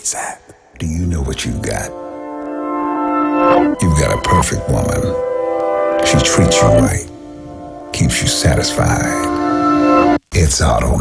Do you know what you got? You've got a perfect woman. She treats you right, keeps you satisfied. It's auto